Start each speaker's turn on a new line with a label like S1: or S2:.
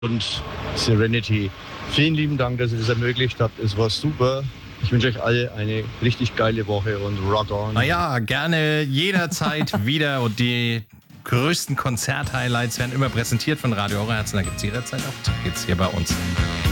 S1: und Serenity. Vielen lieben Dank, dass ihr das ermöglicht habt. Es war super. Ich wünsche euch alle eine richtig geile Woche und rock on.
S2: Naja, gerne jederzeit wieder. Und die größten Konzert-Highlights werden immer präsentiert von Radio Oberherzen. Da gibt es jederzeit auch Tickets hier bei uns.